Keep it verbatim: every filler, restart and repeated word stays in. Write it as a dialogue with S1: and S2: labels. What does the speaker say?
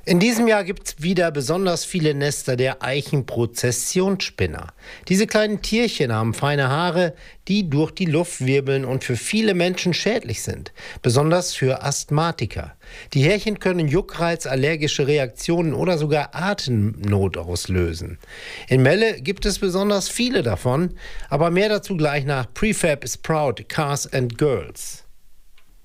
S1: In diesem Jahr gibt es wieder besonders viele Nester der Eichenprozessionsspinner. Diese kleinen Tierchen haben feine Haare, die durch die Luft wirbeln und für viele Menschen schädlich sind, besonders für Asthmatiker. Die Härchen können Juckreiz, allergische Reaktionen oder sogar Atemnot auslösen. In Melle gibt es besonders viele davon, aber mehr dazu gleich nach Prefab is Proud, Cars and Girls.